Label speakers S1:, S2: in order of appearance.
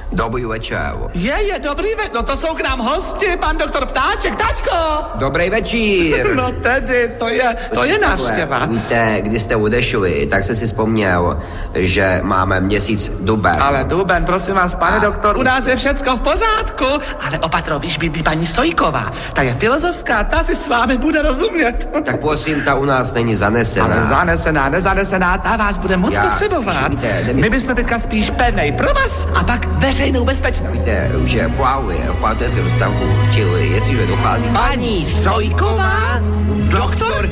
S1: Dobrý večer.
S2: Je, dobrý večer. No to jsou k nám hosti, pan doktor Ptáček, taťko.
S1: Dobrý večír.
S2: No tedy, to je návštěva.
S1: Víte, když jste odešli, tak jsem si vzpomněl, že máme měsíc duben.
S2: Ale duben, prosím vás, pane doktor, u nás je všecko v pořádku. Ale opatro, víš, by paní Sojková, ta je filozofka, ta si s vámi bude rozumět.
S1: Tak prosím, ta u nás není zanesená.
S2: Ale zanesená, nezanesená, ta vás bude moc potřebovat. My bychom teďka spíš pevnej provaz a pak veřejnou bezpečnost.
S1: Že plávuje v partnerském stavku, čili jestliže dochází...
S2: Paní Sojková, doktor